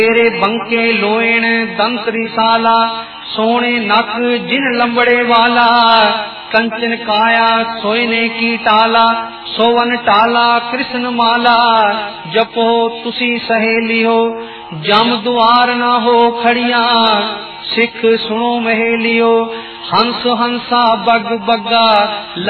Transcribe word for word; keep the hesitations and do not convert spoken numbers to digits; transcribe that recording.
तेरे बंके लोएण दंत रिसाला, सोने नक जिन लंबड़े वाला, कंचन काया सोयने की टाला, सोवन टाला कृष्ण माला, जपो तुसी सहेलियो, जम द्वार न हो खड़िया, सिख सुनो महेलियो, हंस हंसा बग बग्गा